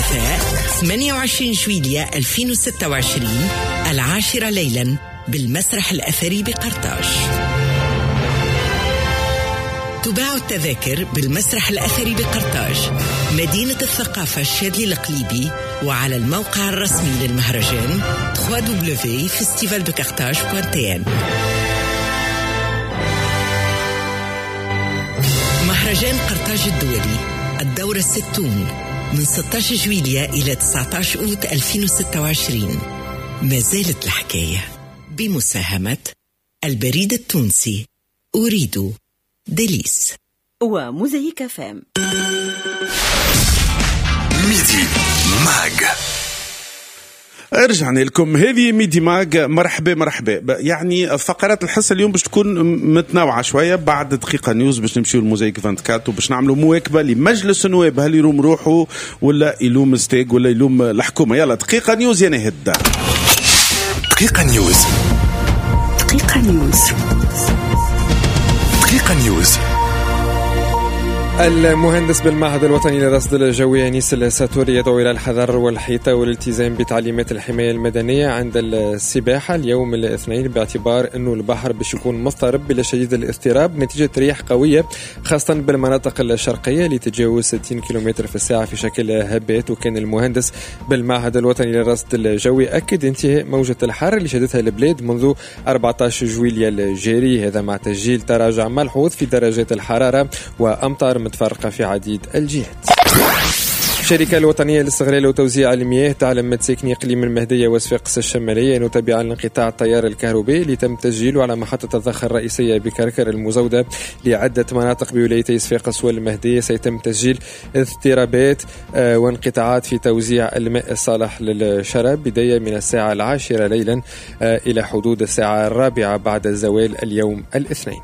الثلاثاء 28 جويلية 2026 10:00 ليلا بالمسرح الأثري بقرطاج. تباع التذاكر بالمسرح الأثري بقرطاج مدينة الثقافة الشاذلي القليبي وعلى الموقع الرسمي للمهرجان www.festivaldecarthage.tn. مهرجان قرطاج الدولي الدورة 60 من 16 جويلية إلى 19 أوت 2026. ما زالت الحكاية بمساهمة البريد التونسي أريد ديليس وموزايك فام. ميدي ماج. رجعنا لكم، هذه ميدي ماج. مرحبا. يعني فقرات الحصة اليوم باش تكون متنوعة شوية. بعد دقيقة نيوز باش نمشيو لموزايك 24 وباش نعملوا مواكبة لمجلس النواب، هل يلوم روحه ولا يلوم ستيج ولا يلوم الحكومة. يلا دقيقة نيوز يا نهد. دقيقة نيوز. المهندس بالمعهد الوطني للرصد الجوي أنيس الساتوري يدعو إلى الحذر والحيطة والالتزام بتعليمات الحماية المدنية عند السباحة اليوم الاثنين، باعتبار أنه البحر باش يكون مضطرب إلى شديد الاضطراب نتيجة رياح قوية خاصة بالمناطق الشرقية لتجاوز 60 كيلومتر في الساعة في شكل هبات. وكان المهندس بالمعهد الوطني للرصد الجوي أكد انتهاء موجة الحر اللي شهدتها البلاد منذ 14 جويلية الجاري، هذا مع تسجيل تراجع ملحوظ في درجات الحرارة وأمطار متفرقة في عديد الجهات. الشركة الوطنية لاستغلال وتوزيع المياه تعلم مساكن إقليم المهدية وصفاقس الشمالية أنه تبعا لانقطاع التيار الكهربائي اللي تم تسجيله على محطة الضخ الرئيسية بكركر المزودة لعدة مناطق بولايتي صفاقس والمهدية سيتم تسجيل اضطرابات وانقطاعات في توزيع الماء الصالح للشراب بداية من الساعة 10 ليلا إلى حدود الساعة 4 بعد الزوال اليوم الاثنين.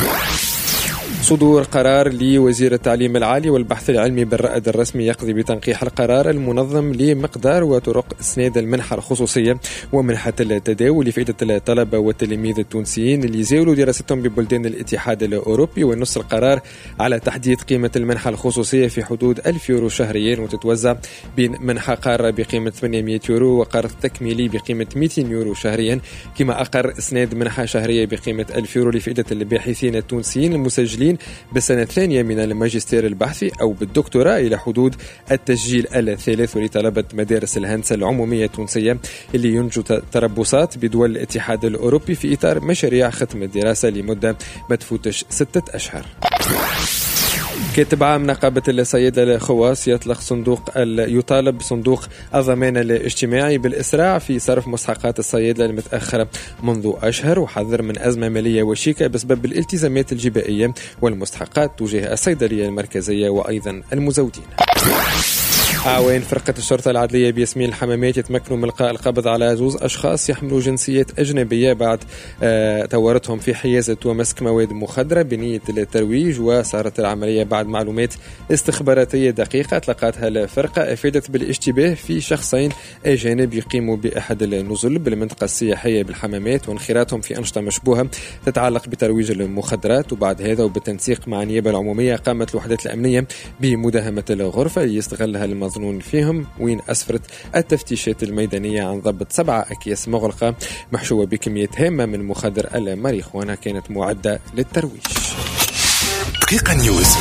صدور قرار لوزير التعليم العالي والبحث العلمي بالرائد الرسمي يقضي بتنقيح القرار المنظم لمقدار وطرق اسناد المنحة الخصوصية ومنحة التداول لفائدة الطلبة والتلاميذ التونسيين اللي يزاولوا دراستهم ببلدان الاتحاد الأوروبي. ونص القرار على تحديد قيمة المنحة الخصوصية في حدود 1000 يورو شهريا، وتتوزع بين منحة قارة بقيمة 800 يورو وقرض تكميلي بقيمة 200 يورو شهريا، كما أقر اسناد منحة شهرية بقيمة 1000 يورو لفائدة الباحثين التونسيين المسجلين بالسنة الثانية من الماجستير البحثي أو بالدكتوراه إلى حدود التسجيل الثالث، ولطلبة مدارس الهندسة العمومية التونسية اللي ينجوا تربصات بدول الاتحاد الأوروبي في إطار مشاريع ختم الدراسة لمدة ما تفوتش 6 أشهر. كاتب عام نقابة الصيادلة الخواص يطالب صندوق الضمان الاجتماعي بالإسراع في صرف مستحقات الصيادلة المتأخرة منذ أشهر، وحذر من أزمة مالية وشيكة بسبب الالتزامات الجبائية والمستحقات تجاه الصيدلية المركزية وأيضا المزودين. أعوان فرقة الشرطة العدلية بياسمين الحمامات يتمكنوا من إلقاء القبض على 2 أشخاص يحملوا جنسيات أجنبية بعد تورطهم في حيازة ومسك مواد مخدرة بنية الترويج. وصارت العملية بعد معلومات استخباراتية دقيقة أطلقتها الفرقة أفادت بالاشتباه في شخصين أجانب يقيموا بأحد النزل بالمنطقة السياحية بالحمامات وانخراطهم في أنشطة مشبوهة تتعلق بترويج المخدرات. وبعد هذا وبالتنسيق مع النيابة العمومية قامت الوحدات الأمنية بمداهمة الغرفة اللي يستغلها المظنون فيهم، وين أسفرت التفتيشات الميدانية عن ضبط 7 أكياس مغلقة محشوة بكمية هامة من مخدر الماريخوانا كانت معدة للترويج. دقيقة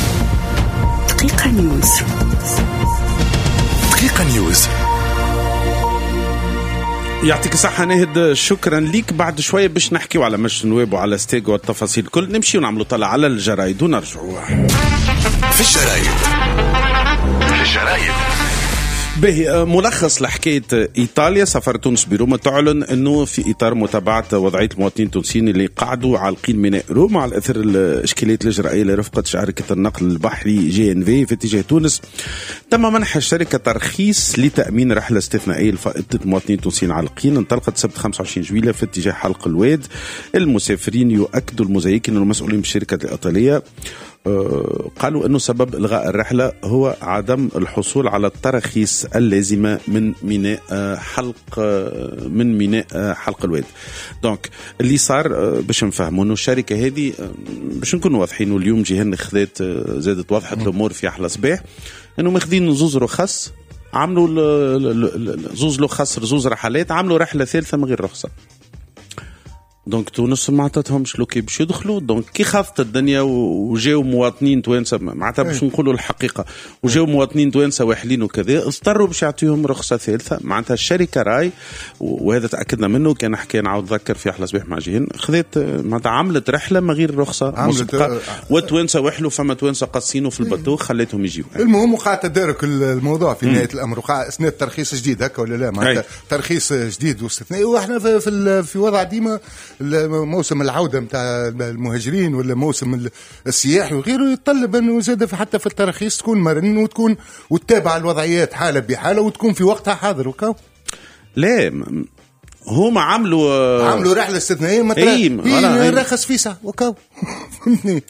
نيوز. يعطيك الصحة ناهد، شكرا ليك. بعد شوية باش نحكيو على مجلس النواب وعلى ستيج والتفاصيل كل، نمشي ونعملوا طلع على الجرايد ونرجعوا في الجرايد. به ملخص لحكاية إيطاليا. سفارة تونس بروما تعلن أنه في إطار متابعة وضعية المواطنين التونسيين اللي قعدوا عالقين ميناء روما على أثر الإشكاليات الإجرائية لرفقة شركة النقل البحري GNV في اتجاه تونس، تم منح الشركة ترخيص لتأمين رحلة استثنائية لفائدة المواطنين التونسيين عالقين انطلقت سبت 25 جويلية في اتجاه حلق الواد. المسافرين يؤكدوا المزيكين والمسؤولين بالشركة الإيطالية قالوا أنه سبب إلغاء الرحلة هو عدم الحصول على التراخيص اللازمة من ميناء حلق الواد. دونك اللي صار باش نفهموا أنه الشركة هذه باش نكونوا واضحين، واليوم جهن خذت زادت وضحت الأمور في أحلى صباح، أنه ماخذين زوز رخص عملوا زوز له خسر زوز رحلات، عملوا رحله ثالثه من غير رخصه. دونك تونس ما عطتهمش لوكي باش يدخلوا. دونك كي خافت الدنيا وجاو مواطنين توانسه معناتها باش نقولوا الحقيقه، وجاو مواطنين توانسه واحلين وكذا، اضطروا باش يعطيهم رخصه ثالثه. معناتها الشركه راي، وهذا تاكدنا منه، كان حكى نعاود ذكر في احلى صباح مع جيهان، خذت معناتها عملت رحله من غير رخصه مسبقه، والتوانسه وحلوا فما توانسه قاصينه في البطو خليتهم يجيو. المهم وقع تدارك الموضوع في نهايه الامر، وقع اسناد ترخيص جديد هكا ولا لا؟ معناتها ترخيص جديد واستثنائي. واحنا في وضع ديما موسم العودة متاع المهاجرين ولا موسم السياحي وغيره يتطلب أنه زاد حتى في التراخيص تكون مرن وتتابع الوضعيات حالة بحالة وتكون في وقتها حاضر. وكاو لا هما عملوا رحلة استثنائية رخص فيسا وكاو فهمتني.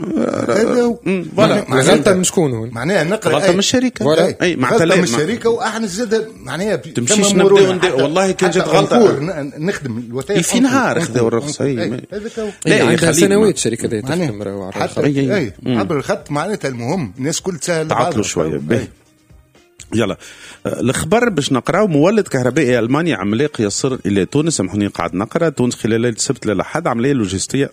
غلطة من شكون هون؟ معناها نقرأ غلطة من الشركة، غلطة من الشركة. وإحنا زاد معناها تمشيش نبدأ والله كان جد غلطة نخدم الوثائق في نهار خذوا الرخصة. لا عندها سنوات شركة دي تخدم على عبر الخط. معناتها المهم الناس كل تسهل تعطلوا شوية. يلا الخبر باش نقراو. مولد كهربائي ألماني عملاق يصل إلى تونس. سامحوني قاعد نقرأ. تونس خلال ليلة السبت للأحد عملية لوجستية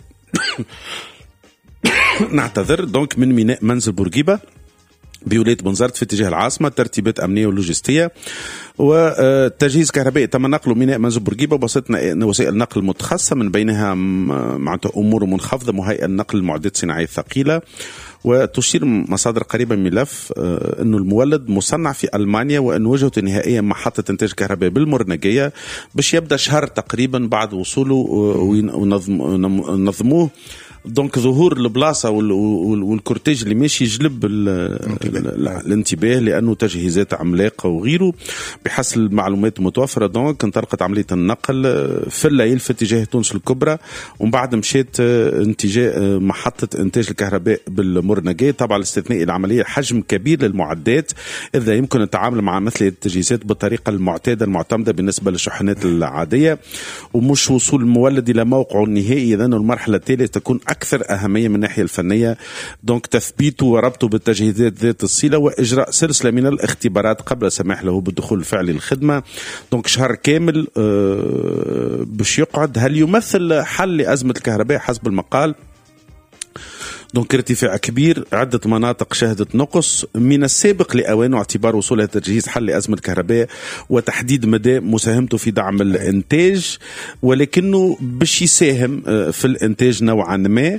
نعتذر دونك من ميناء منزل بورقيبة بولاية بنزرت في اتجاه العاصمة. ترتيبات أمنية ولوجستية وتجهيز كهربائي تم نقله ميناء منزل بورقيبة بواسطة وسائل نقل متخصصة، من بينها معناتها أمور منخفضة مهيئة النقل المعدات الصناعية الثقيلة. وتشير مصادر قريبة من ملف أنه المولد مصنع في ألمانيا، وأن وجهته نهائيا محطة إنتاج كهرباء بالمرنقية باش يبدأ شهر تقريبا بعد وصوله ونظموه. دونك ظهور البلاصة والكورتيج اللي ماشي يجلب الانتباه لأنه تجهيزات عملاقة وغيره. بحسب المعلومات المتوفرة دونك انطلقت عملية النقل في الليل في اتجاه تونس الكبرى، ومن بعد مشيت اتجاه محطة انتاج الكهرباء بالمرنقية. طبعا الاستثناء العملية حجم كبير للمعدات، إذا يمكن التعامل مع مثل التجهيزات بالطريقة المعتادة المعتمدة بالنسبة للشحنات العادية، ومش وصول المولد إلى موقعه النهائي، لأنه المرحلة التالية تكون أكثر أهمية من الناحية الفنية. دونك تثبيته وربطه بالتجهيزات ذات الصلة وإجراء سلسلة من الاختبارات قبل السماح له بالدخول الفعلي للخدمة. دونك شهر كامل باش يقعد. هل يمثل حل لأزمة الكهرباء؟ حسب المقال دونك ارتفاع كبير، عدة مناطق شهدت نقص من السابق لأوانه اعتبار وصولها تجهيز حل لأزمة الكهرباء وتحديد مدى مساهمته في دعم الإنتاج، ولكنه باش يساهم في الإنتاج نوعا ما.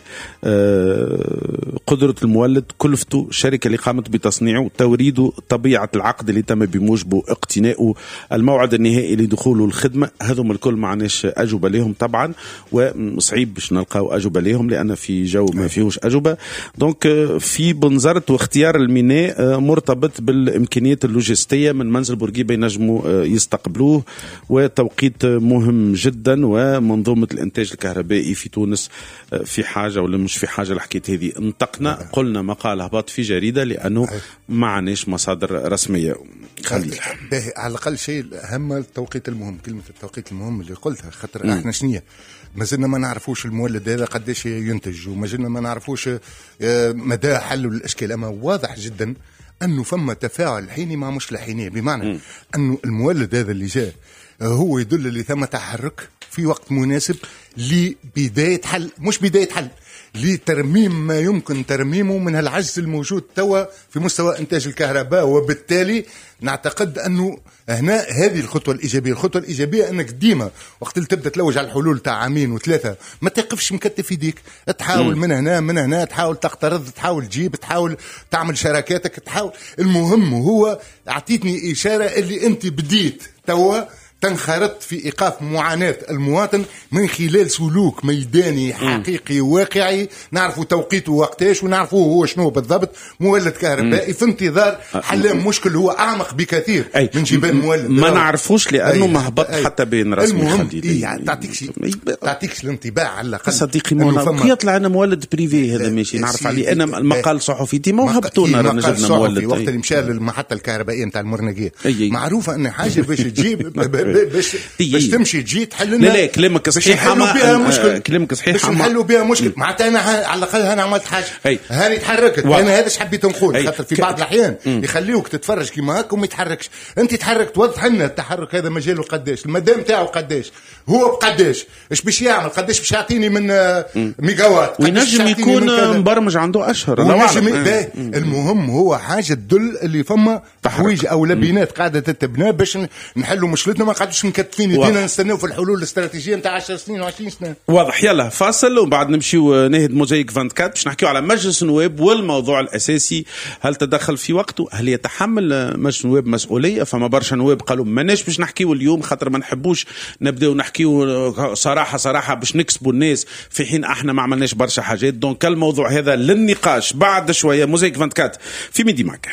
قدرة المولد، كلفته، الشركة اللي قامت بتصنيعه، توريده، طبيعة العقد اللي تم بموجبه اقتناؤه، الموعد النهائي لدخوله الخدمة، هذهم الكل معناش أجوبة لهم طبعا، وصعيب باش نلقاو أجوبة لهم لأن في جو ما فيهوش أجوبة. دونك في بنزرت واختيار الميناء مرتبط بالإمكانيات اللوجستية من منزل بورقيبة ينجموا يستقبلوه، وتوقيت مهم جدا. ومنظومة الإنتاج الكهربائي في تونس في حاجة ولا مش في حاجة لحكاية هذه. انطقنا قلنا مقال هبط في جريدة لأنه ما عناش مصادر رسمية. خليل على الأقل شيء الأهم التوقيت المهم. كلمة التوقيت المهم اللي قلتها خاطر احنا شنية ما زلنا ما نعرفوش المولد هذا قديش ينتج، وما زلنا ما نعرفوش مدى حله الأشكال. أما واضح جدا أنه فما تفاعل حيني مع مش لحيني، بمعنى أنه المولد هذا اللي جاء هو يدل اللي ثم تحرك في وقت مناسب لبداية حل، مش بداية حل، لترميم ما يمكن ترميمه من هالعجز الموجود توا في مستوى إنتاج الكهرباء. وبالتالي نعتقد أنه هنا هذه الخطوة الإيجابية. الخطوة الإيجابية أنك ديما وقت اللي تبدأ تلوج على الحلول تاع عامين وثلاثة ما تقفش مكتف يديك، تحاول من هنا تحاول تقترض، تحاول تجيب، تحاول تعمل شراكاتك، تحاول. المهم هو أعطيتني إشارة اللي أنت بديت توا تنخرط في إيقاف معاناة المواطن من خلال سلوك ميداني حقيقي واقعي، نعرفوا توقيته وقتاش ونعرفوا هو شنو بالضبط. مولد كهربائي في انتظار حل مشكل هو أعمق بكثير من جبال مولد ما نعرفوش لأنه ما هبط حتى بين رسمي خليل. تعطيكش الانطباع على الأقل صديقي مونا يطلع أنا مولد بريفي هذا ماشي نعرف عليه. أنا المقال صحفي ديما وهبطونا رانا جبنا مولد وقت اللي مشى للمحطة الكهربائية نتاع المرنقية. معروفة أن حاجة باش تجيب باش تمشي تجي تحل لنا. لا كلامك صحيح، كلامك صحيح، باش نحلوا بها مشكل. معناتها انا على الاقل انا عملت حاجه، هاني تحركت. انا هذا حبيت نقول، خاطر في بعض الاحيان يخليوك تتفرج كيما هكا وما يتحركش. انت تحرك، توضح لنا التحرك هذا مجاله قداش، المدام تاعو قداش، هو بقداش، ايش باش يعمل، قداش باش يعطيني من ميجاوات، وينجم يكون مبرمج عنده اشهر. المهم هو حاجه تدل اللي فما تحويج او لبنات قاعده تتبنى باش نحلوا مشكلتنا، ما قاعدوش مكتفين يدينا نستناو في الحلول الاستراتيجيه نتاع 10 سنين و20 سنه. واضح. يلا فاصل وبعد نمشيو نهد موزايك 24 باش نحكيو على مجلس النواب والموضوع الاساسي. هل تدخل في وقته؟ هل يتحمل مجلس النواب مسؤوليه؟ فما برشا نواب قالوا ماناش باش نحكيو اليوم خاطر ما نحبوش نبداو نحكيو صراحه باش نكسبوا الناس في حين احنا ما عملناش برشا حاجات. دونك الموضوع هذا للنقاش بعد شويه. موزايك 24 في ميدي معك.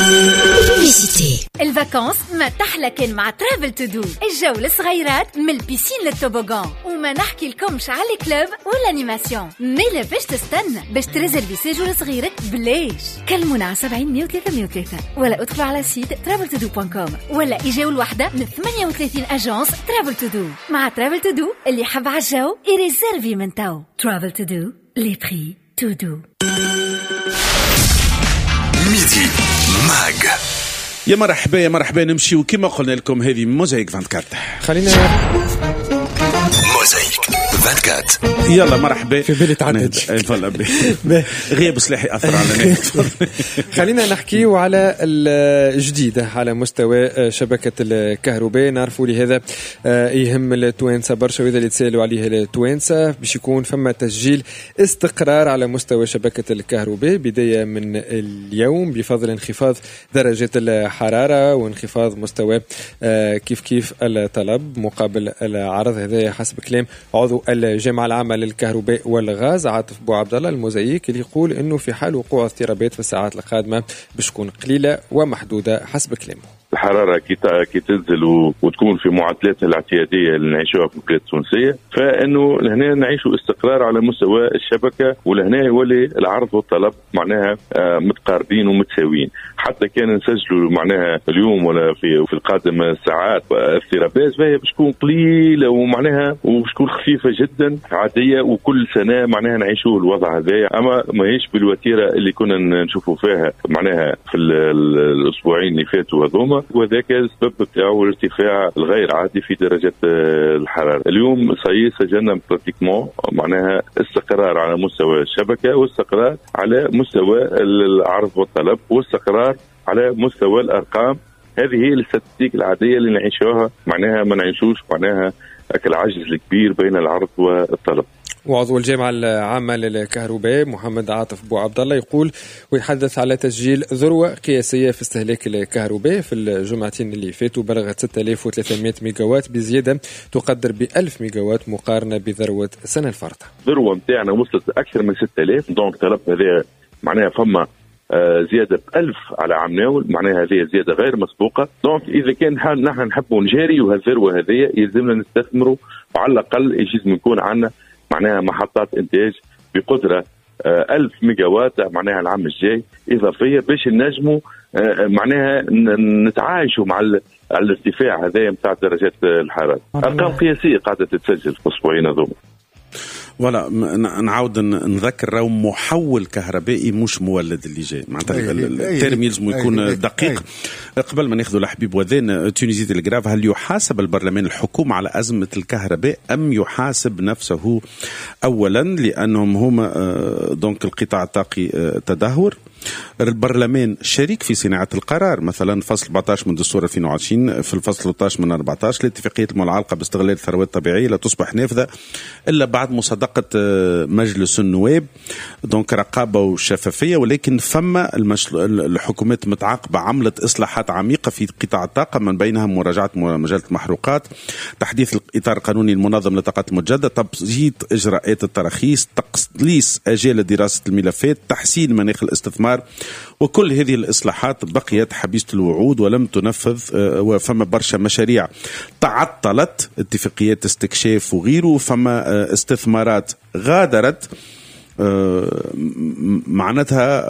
الفاكانس ما تحلى كان مع ترافل تو دو. الجو للصغيرات من البيسين للتوبوغان، وما نحكي لكمش على الكلوب والانيماسيون. ميلا باش تستنى باش تريزرفي سيجور صغيرك بلاش. كلمونا على 70 103 103 ولا ادخلوا على سيت traveltodo.com ولا اجاوا الوحده من 38 اجانس ترافل تو دو. مع ترافل تو دو اللي يحب على الجو يريزرفي من تو. ترافل تو دو لي بري تو دو. ميدي ماغ. يا مرحبا نمشي وكما قلنا لكم هذه موزايك 24. خلينا موزايك 24. يلا مرحبا. في بالي تعدد غياب سلاحي أثر على خلينا نحكيو على الجديدة على مستوى شبكة الكهرباء. نعرفوا لهذا يهم التوانسة برشا، وإذا اللي تسألوا عليه التوانسة باش يكون فما تسجيل استقرار على مستوى شبكة الكهرباء بداية من اليوم بفضل انخفاض درجة الحرارة وانخفاض مستوى كيف الطلب مقابل العرض. هذا حسب كلام عضو الجامعة العامة للكهرباء والغاز عاطف بوعبدالله الموزايك، اللي يقول انه في حال وقوع اضطرابات في الساعات القادمة باش تكون قليلة ومحدودة حسب كلامه. الحرارة كي تنزل وتكون في معدلاتها الاعتيادية اللي نعيشوها في البلاد التونسية، فإنه لهنا نعيشوا استقرار على مستوى الشبكة، ولهنا يولي العرض والطلب معناها متقاربين ومتساويين. حتى كان نسجلوا معناها اليوم ولا في القادم ساعات اضطرابات فهي بتكون قليلة ومعناها وبتكون خفيفة جدا عادية، وكل سنة معناها نعيشوا الوضع هذا. أما ما هيش بالوتيرة اللي كنا نشوفوا فيها معناها في الأسبوعين اللي فاتوا هذوما، وذاك السبب بتاعه الارتفاع الغير عادي في درجة الحرارة. اليوم سجلنا براتيكمون معناها استقرار على مستوى الشبكة، واستقرار على مستوى العرض والطلب، واستقرار على مستوى الأرقام. هذه هي الاستاتستيك العادية اللي نعيشوها، معناها ما نعيشوش معناها العجز الكبير بين العرض والطلب. وعضو الجامعة العامة للكهرباء محمد عاطف بوعبدالله يقول ويتحدث على تسجيل ذروة قياسية في استهلاك الكهرباء في الجمعتين اللي فاتوا، بلغت 6300 ميجاوات بزيادة تقدر ب1000 ميجاوات مقارنة بذروة السنة الفارطة. الذروة متاعنا وصلت أكثر من 6000، دونك طلب هذا معناها فما زيادة 1000 على عام ناول، معناها هذه زيادة غير مسبوقة. دونك إذا كان نحن نحبوا نجاري وهالذروة هذه يلزمنا نستثمروا، وعلى الأقل يجوز يكون عندنا معناها محطات إنتاج بقدرة 1000 ميجاوات معناها العام الجاي إضافية باش نجموا معناها نتعايشوا مع الارتفاع هذا متاع درجات الحرارة. أرقام قياسية قاعدة تتسجل في الأسبوعين هذوما. ولا نعاود نذكر راهو محول كهربائي مش مولد اللي جاي، معناتها الترم يلزم يكون دقيق. قبل ما ناخذوا الحبيب وذان تونيزي تلغراف، هل يحاسب البرلمان الحكومة على أزمة الكهرباء أم يحاسب نفسه أولا؟ لأنهم هما دونك القطاع الطاقي تدهور. البرلمان شريك في صناعة القرار، مثلا فصل 14 من دستور 2020 في الفصل 13 من 14 الاتفاقية المتعلقة باستغلال الثروات الطبيعية لا تصبح نافذة إلا بعد مصادقة مجلس النواب، دونك رقابة وشفافية. ولكن فما الحكومات متعاقبة عملت إصلاحات عميقة في قطاع الطاقة، من بينها مراجعة مجال المحروقات، تحديث الإطار القانوني المنظم للطاقات المتجددة، تبسيط إجراءات التراخيص، تقليص أجال دراسة الملفات، تحسين مناخ الاستثمار. وكل هذه الإصلاحات بقيت حبيسة الوعود ولم تنفذ، وفما برشا مشاريع تعطلت، اتفاقيات استكشاف وغيره، فما استثمارات غادرت معناتها،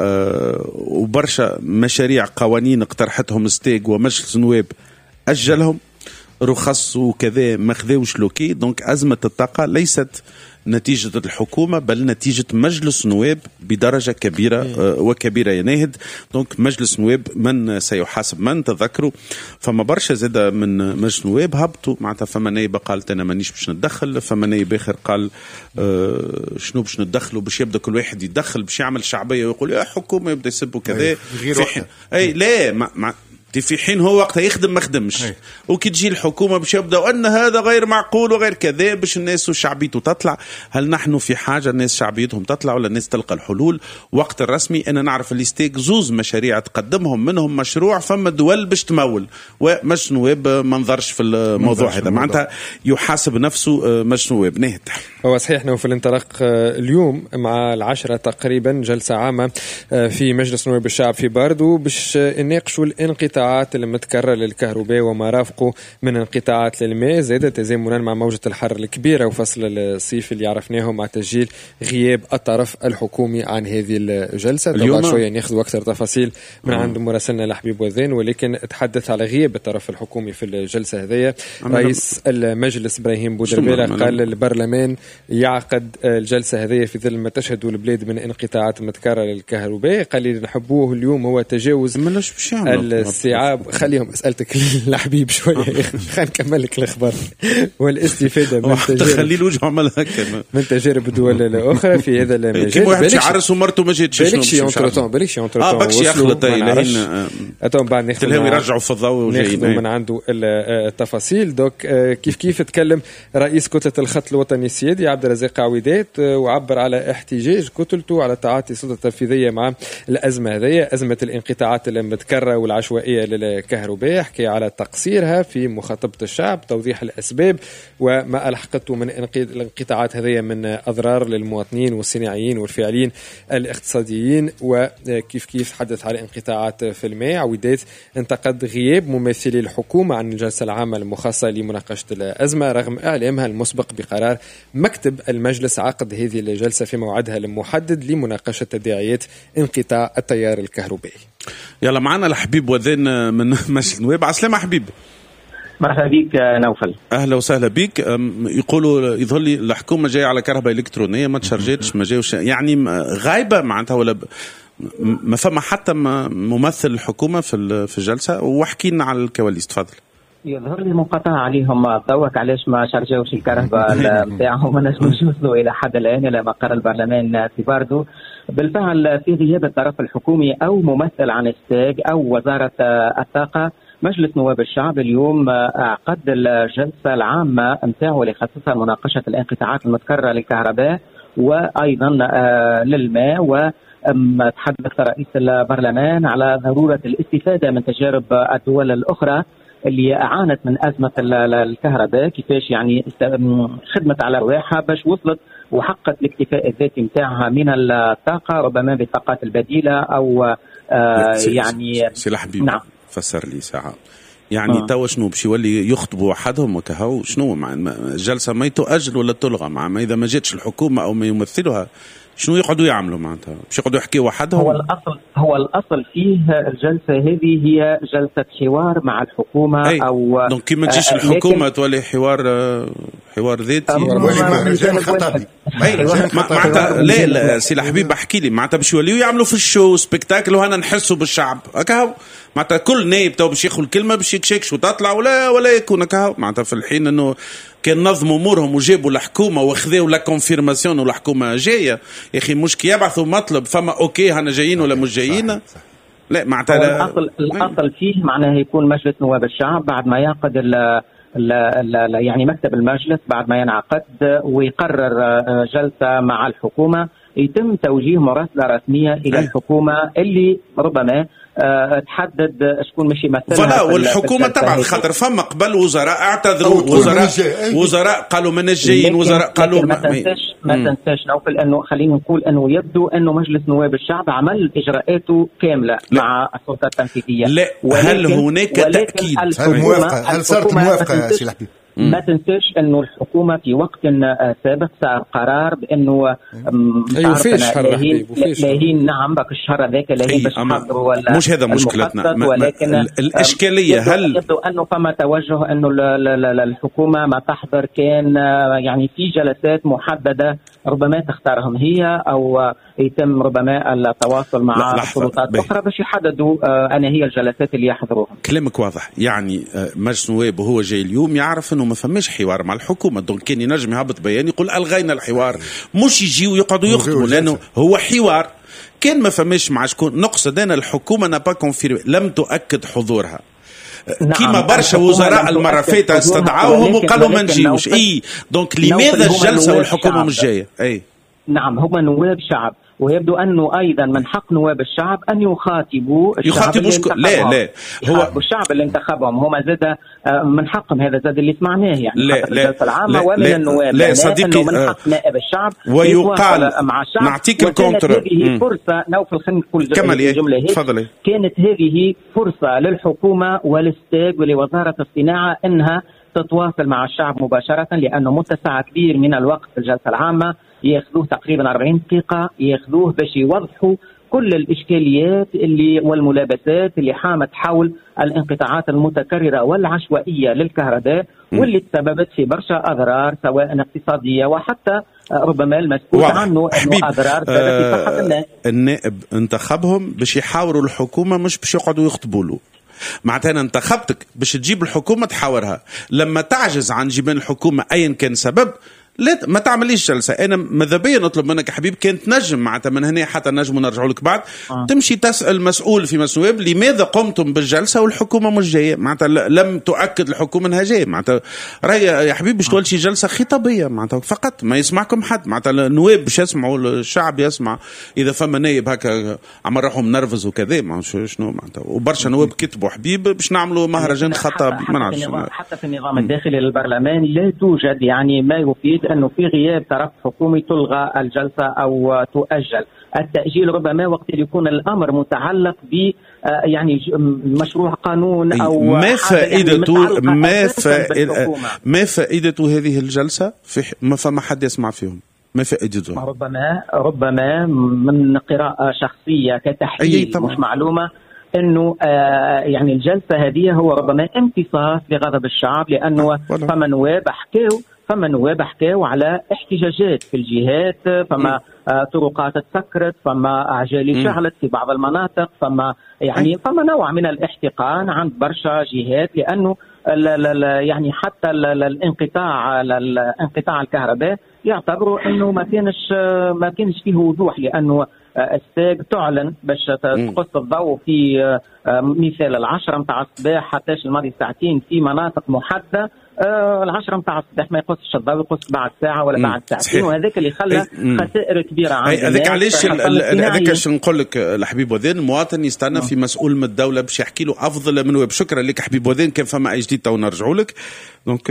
وبرشا مشاريع قوانين اقترحتهم ستيج ومجلس النواب أجلهم. رخص وكذا ما خذوش لوكي. دونك أزمة الطاقة ليست نتيجة الحكومة بل نتيجة مجلس نواب بدرجة كبيرة وكبيرة يناهد. دونك مجلس نواب من سيحاسب من. تذكروا فما برشا زادة من مجلس نواب هبطوا معناتها. فما نايب قالت أنا مانيش باش ندخل، فما نايب آخر قال شنو باش ندخلوا، باش يبدأ كل واحد يدخل باش يعمل شعبية ويقول يا حكومة يبدأ يسبوا كذا. أي لا في حين هو وقتها يخدم ما خدمش. وكي تجي الحكومة باش يبدأ أن هذا غير معقول وغير كذا باش الناس وشعبيته تطلع. هل نحن في حاجة الناس شعبيتهم تطلع ولا الناس تلقى الحلول؟ وقت الرسمي أنا نعرف اللي ستيك زوز مشاريع تقدمهم منهم مشروع فما دول باش تمول ومش نواب ما نظرش في الموضوع هذا معناتها يحاسب نفسه مش نواب نهد. هو صحيح أنه في الانطلاق اليوم مع 10 تقريبا جلسة عامة في مجلس نواب الشعب في باردو باش يناقشوا الانقطاعات المتكررة للكهرباء وما رافقه من انقطاعات للماء زادة تزامنا مع موجة الحر الكبيرة وفصل الصيف اللي عرفناه مع تسجيل غياب الطرف الحكومي عن هذه الجلسة. طبعا شوية ناخذ أكثر تفاصيل من عند مراسلنا لحبيب وذان، ولكن تحدث على غياب الطرف الحكومي في الجلسة هذه. رئيس المجلس إبراهيم بودربالة قال البرلمان يعقد الجلسة هذه في ظل ما تشهد البلاد من انقطاعات متكررة للكهرباء. قال اللي نحبوه اليوم هو تجاوز الاستيعاب. خليهم اسألتك الحبيب شوية خلينا نكمل لك الأخبار والاستفادة من تجارب الدول الأخرى في هذا المجال. كيف واحد عرس ومرته ما جاتش بالكشي بكشي أخلط بعد ناخذ يرجعوا في الضوء من عنده التفاصيل. دوك كيف تكلم رئيس كتلة الخط الوطني السيادي عبد الرزاق عويدات وعبر على احتجاج كتلته على تعاطي السلطة التنفيذية مع الأزمة هذه، أزمة الانقطاعات المتكررة والعشوائية للكهرباء. حكي على تقصيرها في مخاطبة الشعب، توضيح الأسباب وما ألحقته من الانقطاعات هذه من أضرار للمواطنين والصناعيين والفاعلين الاقتصاديين. وكيف حدث على انقطاعات في الماء. عويدات انتقد غياب ممثلي الحكومة عن الجلسة العامة المخصصة لمناقشة الأزمة رغم إعلامها المسبق بقرار مكتب المجلس عقد هذه الجلسة في موعدها المحدد لمناقشة تداعيات انقطاع التيار الكهربائي. يلا معنا الحبيب وذين من مجلس النواب. عسلامة حبيب. مرحبا بك نوفل. اهلا وسهلا بك. يقولوا يظهر لي الحكومه جايه على كهرباء الكترونيه ما تشارجتش ما جاوش يعني غايبه معناتها ولا ما فما حتى ممثل الحكومه في الجلسه. واحكي لنا على الكواليس تفضل. يظهر لي منقطع عليهم ضوءك علاش ما شارجوش الكهرباء نتاعهم ما نجموش يوصلوا الى حد الان الى مقر البرلمان في باردو. بالفعل في غياب الطرف الحكومي او ممثل عن ستاج او وزاره الطاقه، مجلس نواب الشعب اليوم عقد الجلسه العامه نتاعو اللي خصصها مناقشه الانقطاعات المتكرره للكهرباء وايضا للماء. وتحدث رئيس البرلمان على ضروره الاستفاده من تجارب الدول الاخرى اللي عانت من أزمة الكهرباء، كيفاش يعني خدمت على رواحها باش وصلت وحققت الاكتفاء الذاتي متاعها من الطاقة، ربما بالطاقات البديلة أو يعني سي الحبيب. نعم فسر لي ساعة يعني توا شنو باش يولي يخطبوا وحدهم وكهو شنو مع الجلسة ما تؤجل ولا تلغى مع إذا ما جاتش الحكومة أو ما يمثلها شنو يقعدوا يعملوا معناتها باش يقعدوا يحكيوا وحدهم؟ هو الأصل فيه الجلسة هذه هي جلسة حوار مع الحكومة أو دونك كي ما تجيش الحكومة تولي حوار ذاتي معناتها لا سي الحبيب احكي لي معناتها باش يوليوا يعملوا في الشو سبيكتاكل وهنا نحسوا بالشعب هكا معناتها كل نايب تو باش ياخذ الكلمة باش يكشكش وتطلع ولا يكون هكا معناتها في الحين انه كان نظموا امورهم وجابوا الحكومه واخذوا لا كونفيرماسيون والحكومه جايه يا اخي مش كي يبعثوا مطلب فما اوكي هنا جايين ولا مش جايين. لا معناتها الاصل فيه معناه يكون مجلس نواب الشعب بعد ما يعقد يعني مكتب المجلس بعد ما ينعقد ويقرر جلسة مع الحكومة يتم توجيه مراسلة رسمية إلى الحكومة اللي ربما تحدد شكون مش يمثلها والحكومة طبعا خاطر فما قبل وزراء اعتذروا وزراء قالوا من الجايين وزراء قالوا ما تنساش نوفل انه خلينا نقول انه يبدو انه مجلس نواب الشعب عمل اجراءاته كاملة مع السلطة التنفيذية. لا هل هناك تأكيد هل صارت موافقة سي الحبيب؟ ما تنساش انه الحكومه في وقت سابق صار قرار بانه لاهين نعم باك الشهر هذاك لاهين باش يحضروا مش هذا مشكلتنا ولكن الاشكاليه هل يبدو انه فما توجه انه الحكومه ما تحضر كان يعني في جلسات محدده ربما تختارهم هي او يتم ربما التواصل مع السلطات الاخرى باش يحددوا انا هي الجلسات اللي يحضروها. كلامك واضح، يعني مجلس النواب وهو جاي اليوم يعرف انه ما فماش حوار مع الحكومه، دونك كان ينجم يهبط بيان يقول الغينا الحوار، مش يجيوا يقعدوا يخطبوا لانه هو حوار. كان ما فماش مع شكون نقصد انا الحكومه نابا كونفيرمي لم تؤكد حضورها. نعم. كيما برشا وزراء المره فاتت استدعاوهم وقالوا ما نجيوش. دونك لماذا الجلسه والحكومه مش جايه؟ نعم هم نواب شعب، ويبدو أنه أيضا من حق نواب الشعب أن يخاطبوا لا هو الشعب اللي انتخبهم هم زاد من حقهم، هذا زاد اللي سمعناه يعني حق الجلسة العامة ومن النواب. لا صديقي من حق نائب الشعب ويقال مع الشعب. نعطيك الكونتر. هذه فرصة نوفل خلينا نقول الجملة هذه كانت هذه فرصة للحكومة وللستاج ولوزارة الصناعة أنها تتواصل مع الشعب مباشرة، لأنه متسع كبير من الوقت في الجلسة العامة ياخذوه تقريبا 40 دقيقة ياخذوه باش يوضحوا كل الإشكاليات اللي والملابسات اللي حامت حول الانقطاعات المتكررة والعشوائية للكهرباء واللي تسببت في برشا أضرار سواء اقتصادية وحتى ربما المسؤول عنه أنه أضرار في صحة الناس. النائب انتخبهم باش يحاوروا الحكومة مش باش يقعدوا يخطبوا له. معناتها أنا انتخبتك باش تجيب الحكومة تحاورها، لما تعجز عن جبان الحكومة أيا كان سبب لا ما تعمليش جلسه. انا ماذا بيا نطلب منك يا حبيب كان تنجم معناتها من هنا حتى نجم نرجعوا لك بعد تمشي تسال مسؤول في مسؤول لماذا قمتم بالجلسه والحكومه مش جايه، معناتها لم تؤكد الحكومه انها جايه. معناتها راهي يا حبيب باش تولي شي جلسه خطابيه معناتها فقط ما يسمعكم حد، معناتها النواب باش يسمعوا الشعب يسمع. اذا فما نايب هكا عمل روحهم نرفز وكذا ما شنو معناتها، وبرشا نواب كتبوا حبيب باش نعملوا مهرجان خطاب ما نعرفش. حتى في النظام الداخلي للبرلمان لا توجد يعني ما يفيد أنه في غياب طرف حكومي تلغى الجلسة أو تؤجل. التأجيل ربما وقت يكون الأمر متعلق ب يعني مشروع قانون أو ما فائدته ما فائدته هذه الجلسة ما فما حد يسمع فيهم، ما فائدته؟ ربما من قراءة شخصية كتحليل مش معلومة انه يعني الجلسة هذه هو ربما امتصاص لغضب الشعب، لأنه فما نواب حكاوا على احتجاجات في الجهات، فما طرقات تسكرت، فما عجالي شعلت في بعض المناطق، فما نوع من الاحتقان عند برشا جهات، لأنه يعني حتى الانقطاع الكهرباء يعتبروا انه ما كانش فيه وضوح، لأنه الساق تعلن باش تقص الضوء في مثال 10 متاع الصباح حتى الماضي ساعتين في مناطق محددة، 10 متاع الصباح ما يقصش الضوء، يقص بعد ساعة ولا بعد ساعتين، وهذاك اللي خلى خسائر كبيرة عند الناس. هذاك علاش هذاك اش نقول لك الحبيب وذين المواطن يستنى في مسؤول من الدولة باش يحكي له أفضل من ويب. شكرا لك حبيب وذين، كان فما أي جديد تو نرجعوا لك. دونك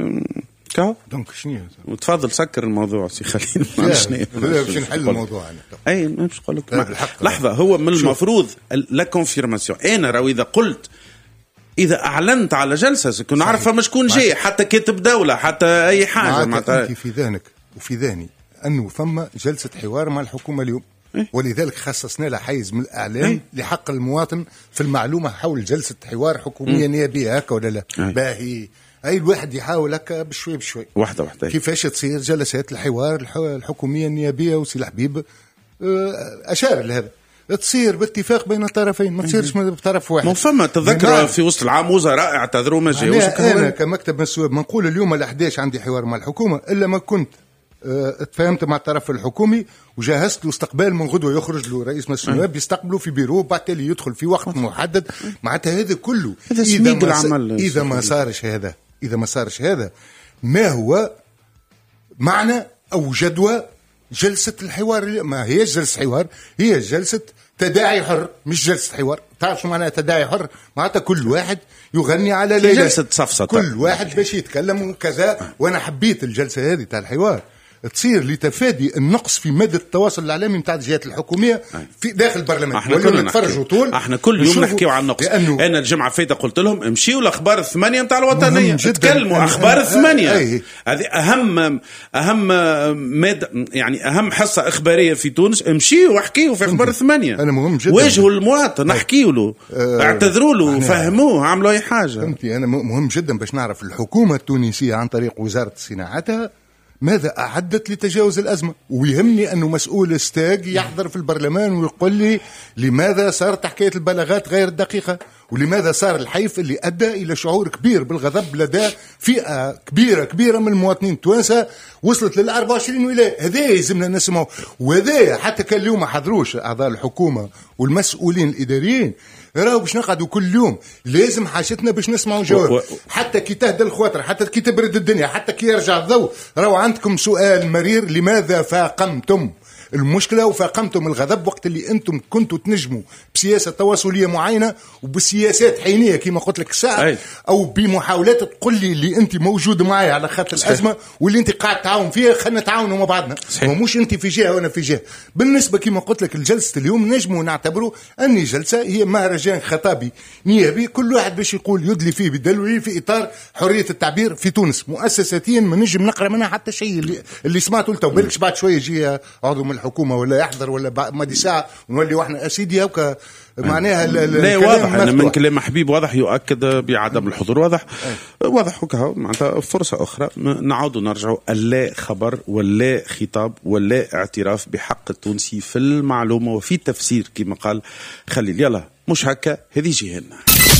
شنو وتفضل سكر الموضوع سي خليل. باش نحل الموضوع انا اي مش نقول لك لحظه. هو من المفروض لا كونفيرماسيون. انا راهو اذا قلت اذا اعلنت على جلسه كنا نعرفها مش كون جاي حتى كاتب دوله حتى اي حاجه معناتها في ذهنك وفي ذهني انه فما جلسه حوار مع الحكومه اليوم، ولذلك خصصنا لها حيز من الاعلام لحق المواطن في المعلومه حول جلسه حوار حكوميه نيابيه هكا ولا لا. باهي أي الواحد يحاول هكا بشوي واحدة كيفاش تصير جلسات الحوار الحكومية النيابية. وسي الحبيب أشار لهذا تصير باتفاق بين الطرفين، ما تصيرش بطرف واحد. ما فما تذكر في وسط العام وزراء اعتذروا ما جاوش. أنا كمكتب مسؤول ما نقول اليوم ال11 عندي حوار مع الحكومة إلا ما كنت تفاهمت مع الطرف الحكومي وجهزت له استقبال من غدوة، يخرج له رئيس مجلس النواب يستقبله في بيرو بعد تالي يدخل في وقت محدد. معناتها هذا كله إذا ما صارش هذا ما هو معنى أو جدوى جلسة الحوار؟ ما هي جلسة حوار، هي جلسة تداعي حر مش جلسة حوار. تعرف شو معنى تداعي حر؟ معناتها كل واحد يغني على ليلة، جلسة صفصة، كل واحد باش يتكلم وكذا. وأنا حبيت الجلسة هذه تاع الحوار تصير لتفادي النقص في مادة التواصل الإعلامي نتاع الجهات الحكومية في داخل البرلمان. احنا كلنا نتفرجوا طول، احنا كل يوم نحكيو عن النقص. انا الجمعة فاتت قلت لهم امشيوا الأخبار الثمانية نتاع الوطنية، تكلموا أخبار الثمانية. هذه أهم مادة، يعني أهم حصة إخبارية في تونس. امشيوا واحكيوا في أخبار الثمانية، أنا مهم جدا. واجهوا المواطن، احكيوا له، اعتذروا له، فهموه، عملوا أي حاجة. فهمتي؟ أنا مهم جدا باش نعرف الحكومة التونسية عن طريق وزارة صناعتها ماذا أعدت لتجاوز الأزمة. ويهمني أنه مسؤول ستاج يحضر في البرلمان ويقول لي لماذا صارت حكاية البلاغات غير الدقيقة، ولماذا صار الحيف اللي أدى إلى شعور كبير بالغضب لدى فئة كبيرة من المواطنين التوانسة وصلت لل 24 ولاية. هذا يلزمنا نسمعه، وهذا حتى كان اليوم ما حضروش أعضاء الحكومة والمسؤولين الإداريين، راهو باش نقعدوا كل يوم لازم حاجتنا باش نسمعوا جواب. حتى كي تهدى الخواطر، حتى كي تبرد الدنيا، حتى كي يرجع الضوء، راهو عندكم سؤال مرير: لماذا فاقمتم المشكلة وفاقمتم الغضب وقت اللي أنتم كنتوا تنجموا بسياسة تواصلية معينة وبسياسات حينية كما قلت لك الساعة، أو بمحاولات تقول لي اللي أنت موجود معايا على خط الأزمة واللي أنت قاعد تعاون فيها، خلنا نتعاونوا مع بعضنا، ومش أنت في جهة وأنا في جهة. بالنسبة كما قلت لك الجلسة اليوم نجموا نعتبروا أني جلسة هي مهرجان خطابي نيابي، كل واحد باش يقول يدلي فيه بدلوي في إطار حرية التعبير في تونس. مؤسساتيا ما نجم نقرأ منها حتى شيء اللي سمعته لتو، بالكش بعد شوية يجي عضو من الحكومة ولا يحضر ولا مادي ساعة ونولي واحنا أسيدي هوكا. معناها لا واضح أنا من كلام حبيب واضح يؤكد بعدم الحضور. واضح هكا معناتها فرصة أخرى نعود نرجع اللا خبر ولا خطاب ولا اعتراف بحق التونسي في المعلومة وفي التفسير كما قال خليل. يلا مش هكا، هذه جهنم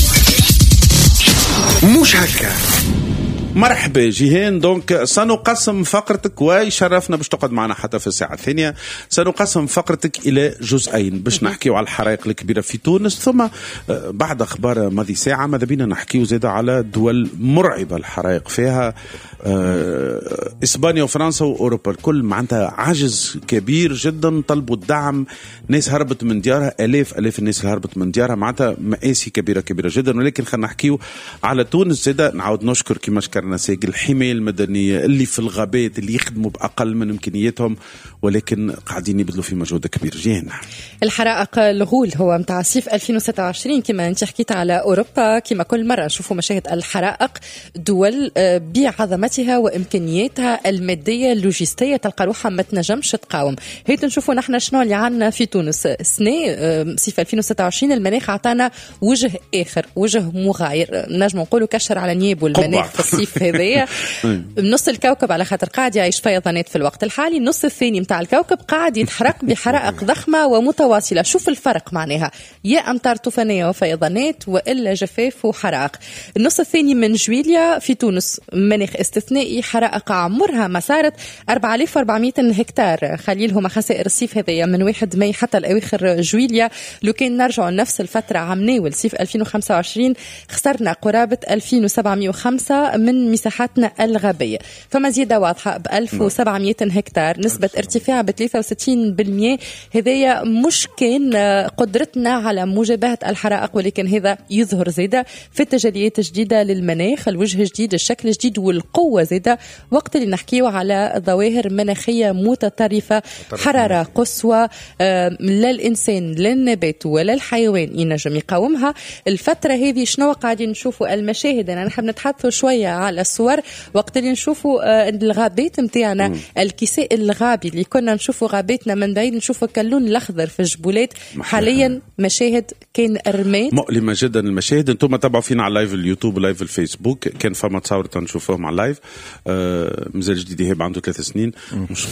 مش هكا. مرحبا جيهان. دونك سنقسم فقرتك ويشرفنا باش تقعد معنا حتى في الساعة الثانية. سنقسم فقرتك إلى جزئين باش نحكيو على الحرائق الكبيرة في تونس، ثم بعد أخبار ماضي ساعة ماذا بينا نحكيو زيادة على دول مرعبة الحرائق فيها، إسبانيا وفرنسا وأوروبا الكل معناتها عجز كبير جدا، طلبوا الدعم، ناس هربت من ديارها، آلاف الناس اللي هربت من ديارها، معناتها مآسي كبيرة جدا. ولكن خلينا نحكيو على تونس زيادة. نعاود نشكر كما شكرنا ساقي الحماية المدنية اللي في الغابات اللي يخدموا بأقل من إمكانياتهم، ولكن قاعدين يبذلوا في مجهود كبير. جينا الحرائق الغول هو متاع صيف 2026 كما انت حكيت على أوروبا. كما كل مرة نشوفوا مشاهد الحرائق دول بعظمتها وإمكانياتها المادية اللوجستية تلقى روحها ما تنجمش تقاوم. هيت نشوفوا نحن شنو اللي عنا في تونس سنة صيف 2026. المناخ عطانا وجه آخر، وجه مغاير، نجم نقولوا كشر على نياب المناخ في الصيف هذايا. نص الكوكب على خاطر قاعد يعيش فيضانات في الوقت الحالي، النص الثاني متاع الكوكب قاعد يتحرق بحرائق ضخمة ومتواصلة. شوف الفرق معناها، يا أمطار طوفانية وفيضانات وإلا جفاف وحرائق. النص الثاني من جويليا في تونس مناخ استثنائي، حرائق عمرها ما صارت 4400 هكتار خليلهم خسائر الصيف هذايا من 1 ماي حتى الأواخر جويليا. لو كان نرجع نفس الفترة عام ناول صيف 2025 خسرنا قرابة 2705 من مساحاتنا الغابية، فما زيادة واضحة ب 1700 هكتار، نسبة ارتفاع ب 63%. هذايا مش كان قدرتنا على مجابهة الحرائق، ولكن هذا يظهر زيادة في التجليات الجديدة للمناخ، الوجه جديد، الشكل جديد والقوة زيادة وقت اللي نحكيه على ظواهر مناخية متطرفة. حرارة قصوى لا الإنسان لا النبات ولا الحيوان ينجم يقاومها. الفترة هذه شنو قاعدين نشوفوا المشاهد، أنا نحب نتحدثوا شوية على الصور وقت اللي نشوفوا الغابات متاعنا، الكساء الغابي اللي كنا نشوفوا غاباتنا من بعيد نشوفوا كاللون الأخضر في الجبولات، حاليا مشاهد كان رماد مؤلمة جدا. المشاهد انتم تابعوا فينا على لايف اليوتيوب ولايف الفيسبوك، كان فما تصاور تنشوفوهم على اللايف. مازال جديد هيب عنده 3 سنين مش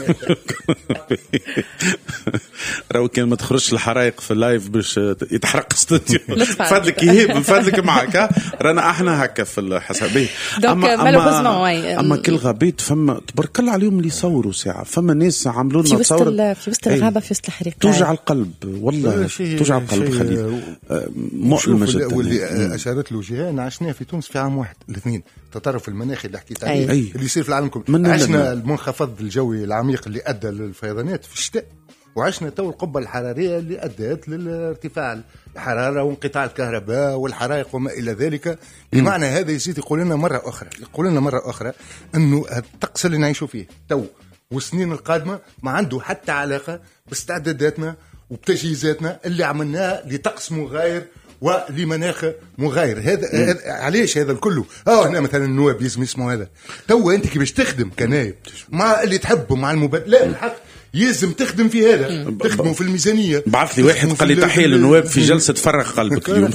راهو كان ما تخرجش الحرائق في اللايف باش يتحرق استوديو. فضلك يهيب فضلك معك رانا احنا هكا في الحسابيه. اما كل غابات فما تبارك الله عليهم اللي يصوروا ساعه، فما ناس عملوا لنا تصور في وسط الغابه في وسط الحريق، توجع القلب والله، توجع القلب. خليل مؤلمه جدا. واللي اشارت له جيهان عشناه في تونس في عام واحد الاثنين، التطرف المناخي اللي حكيت عليه اللي يصير في العالم كله. عشنا المنخفض الجوي العميق اللي ادى للفيضانات في الشتاء، وعشنا تو القبة الحرارية اللي أدت للارتفاع الحرارة وانقطاع الكهرباء والحرائق وما إلى ذلك. بمعنى هذا يزيد يقول لنا مرة أخرى أنه الطقس اللي نعيشوا فيه تو والسنين القادمة ما عنده حتى علاقة باستعداداتنا وبتجهيزاتنا اللي عملناها لطقس مغاير ولمناخ مغاير. هذا علاش هذا الكله؟ هنا مثلا النواب لازم يسمعوا هذا. تو انت كيفاش تخدم كنايب مع اللي تحبه مع لا بالحق يلزم تخدم في هذا، تخدموا في الميزانيه. بعث لي واحد قال لي تحيه للنواب في جلسه فرغ قلبك اليوم.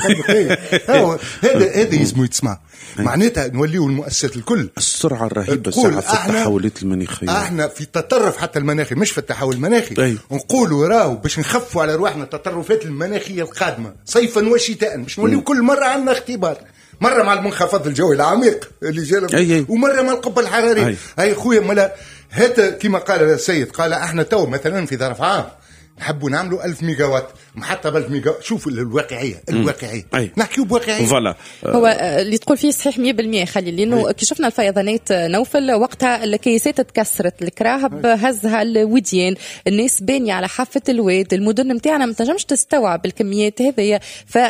هذا يلزم يتسمع. معناتها نوليو المؤسسات الكل السرعه الرهيبه ساعه في التحولات المناخيه. احنا في التطرف حتى المناخي، مش في التحول المناخي. نقولوا راهو باش نخفوا على رواحنا التطرفات المناخيه القادمه صيفا وشتاء، باش نوليو كل مره عندنا اختبار، مره مع المنخفض الجوي العميق اللي جاء ومره مع القبه الحراريه. هاي خويا ملا هذا كما قال السيد، قال احنا تو مثلا في ظرف عام نحبوا نعملوا 1000 ميجاوات محطة ب1000 ميجا. شوف الواقعية نحكيو بواقعية. هو اللي تقول فيه صحيح 100% خلي، لأنه كي شفنا الفيضانات نوفل وقتها الكيسات تكسرت، الكراهب هزها الوديان، الناس بانية على حافة الواد، المدن متاعنا ما تنجمش تستوعب الكميات هذه.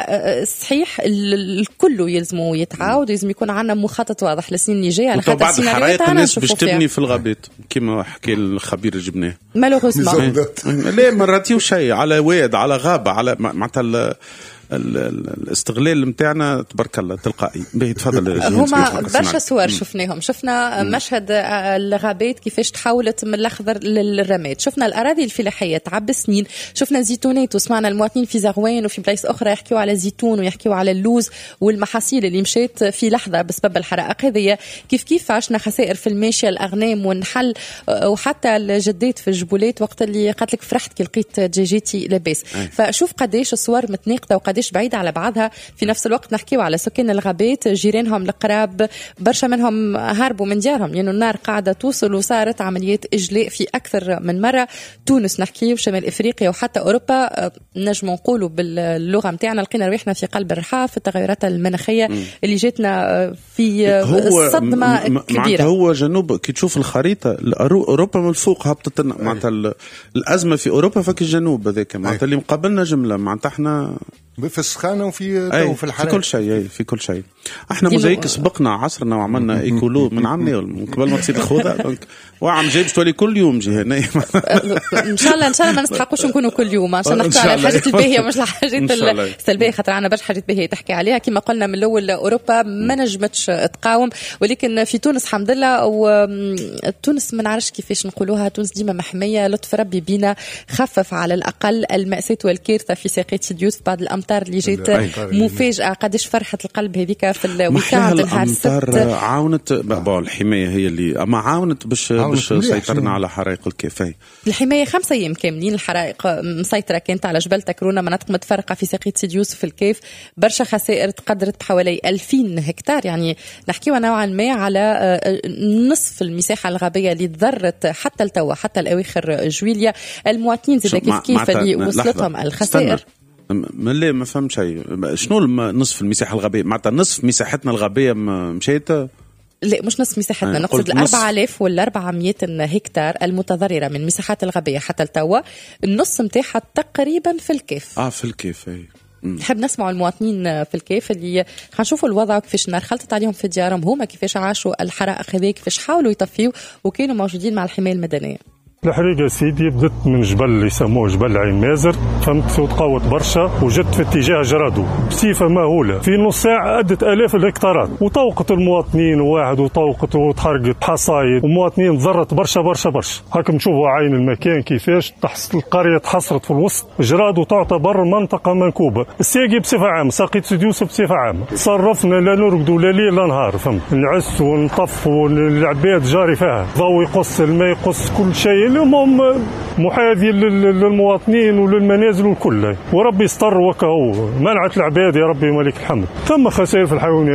فصحيح الكل يلزموا يتعاود، يلزم يكون عندنا مخطط واضح للسنين اللي جايه، على خاطر السيناريوهات الناس باش تبني في الغابات كما حكي الخبير جبناه. مالوغوزمون لا مراتيو شيء على واد على غابة على معناتها الاستغلال متاعنا تبارك الله تلقائي. تفضل. هما برشا صور شفنا مشهد الغابات كيفاش تحولت من الاخضر للرماد، شفنا الاراضي الفلاحيه تعب سنين، شفنا زيتونات وسمعنا المواطنين في زغوان وفي بلايص اخرى يحكيوا على زيتون ويحكيوا على اللوز والمحاصيل اللي مشات في لحظه بسبب الحرائق هذه. كيف عشنا خسائر في الماشيه، الاغنام والنحل، وحتى الجدات في الجبولات وقت اللي قالت لك فرحت كي لقيت دجاجتي لاباس. فشوف قداش الصور متناقضه وقداش بعيدة على بعضها. في نفس الوقت نحكيو على سكان الغابات، جيرانهم القراب برشا منهم هاربوا من ديارهم لأنه النار قاعدة توصل، وصارت عمليات إجلاء في أكثر من مرة. تونس نحكيو، شمال إفريقيا وحتى أوروبا، نجم نقولوا باللغة متاعنا لقينا روحنا في قلب الرحاب في التغيرات المناخية اللي جاتنا في صدمة كبيرة. هو جنوب كي تشوف الخريطة أوروبا من الفوق هبطت معناتها الأزمة في أوروبا فك الجنوب هذاك معناتها اللي مقابلنا جملة معناتها احنا في السخانة وفي الحرارة في كل شيء احنا موزايك سبقنا عصرنا وعملنا ايكولو من عامنا من قبل ما تصير الخوذة وعم جايب تولي كل يوم جي هنا. ان شاء الله ما نستحقوش نكونوا كل يوم عشان نحكي على الحاجات الباهية مش الحاجات السلبية، خاطر عنا برشا حاجات باهية تحكي عليها. كما قلنا من الاول اوروبا ما نجمتش تقاوم، ولكن في تونس الحمد لله. وتونس ما نعرفش كيفاش نقولوها، تونس ديما محمية، لطف ربي بينا خفف على الاقل المأساة والكارثة في ساقية سيديوس بعد الامطار اللي جات مفاجأة. قداش فرحت القلب هذيك في الويكاند نهار السبت. عاونت الحماية هي اللي اما عاونت باش سيطرنا على حرائق الكيف. الحماية 5 أيام كاملين الحرائق مسيطرة كانت على جبل تكرونة، مناطق متفرقة في ساقية سيدي يوسف في الكيف، برشا خسائر تقدرت بحوالي 2000 هكتار. يعني نحكيوا نوعا ما على نصف المساحة الغابية اللي تضرت حتى التوا حتى الأواخر جويليا. المواطنين زي كيف اللي وصلتهم الخسائر. ما فهمت شيء. شنو نصف المساحة الغابية؟ معناتها نصف مساحتنا الغابية مشيت؟ لا مش نصف مساحتنا، نقصد 4400 هكتار المتضررة من مساحات الغابية حتى التوا، النص متاحها تقريبا في الكيف. في الكيف. نحب نسمع المواطنين في الكيف اللي حنشوفوا الوضع كيفاش النار خلطت عليهم في ديارهم، هما كيفاش عاشوا الحرائق هذه، كيفاش حاولوا يطفيوا وكانوا موجودين مع الحماية المدنية. الحريقة سيدي بدت من جبل اللي يسموه جبل عين مازر، فهمت، وتقوت برشا وجت في اتجاه جرادو بصفة مهولة في نص ساعة أدت آلاف الهكتارات، وطوقت المواطنين واحد وطوقت وتحرقت حصايد ومواطنين ضرت برشا برشا برشا. هاكم تشوفوا عين المكان كيفاش القرية تحصرت في الوسط، جرادو تعتبر منطقة منكوبة. الساقي بصفة عامة، ساقية سيدي يوسف بصفة عامة، تصرفنا لا نرقدوا لا ليل لا نهار، فهمت، نعس ونطف والعباد جاري فيها، ضوء يقص الماء يقص كل شيء، المهم محاذي للمواطنين وللمنازل والكل، وربي يستر وكهو منعت العباد يا ربي مالك الحمد. ثم خسائر في الحيوانات